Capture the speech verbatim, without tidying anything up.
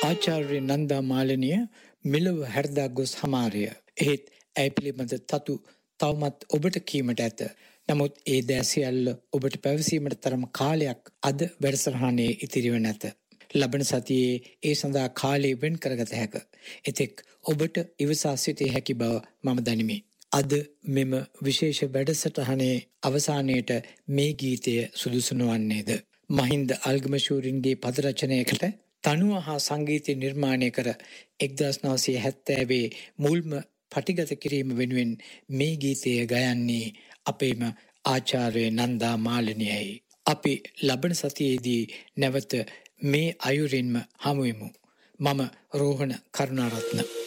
ආචාර්ය නන්දා මාලිනිය මෙලොව හැරදා ගොස් හමාරය. එහෙත් ඇය පිළිබඳ තතු තවමත් ඔබට කීමට ඇත. නමුත් ඒ දෑ සියල්ල ඔබට පැවසීමට තරම් කාලයක් අද වැඩසටහනේ ඉතිරිව නැත. ලබන සතියේ ඒ සඳහා කාලය වෙන් කරගත හැක. එතෙක් ඔබට ඉවසා සිටිය හැකි බව මම දනිමි. අද මෙම විශේෂ වැඩසටහනේ අවසානයේට මේ ගීතය සුදුසු නොවන්නේද? මහින්ද අල්ගමෂූරින්ගේ පද රචනයකට තනුව හා සංගීතය නිර්මාණය කර එක්දහස් නවසිය හැත්තෑවේ මුල්ම පටිගත කිරීම වෙනුවෙන් මේ ගීතය ගයන්නේ අපේම ආචාර්ය නන්දා මාලිනියයි. අපි ලබන සතියේදී නැවත මේ අයුරින්ම හමුවෙමු. මම රෝහණ කරුණාරත්න.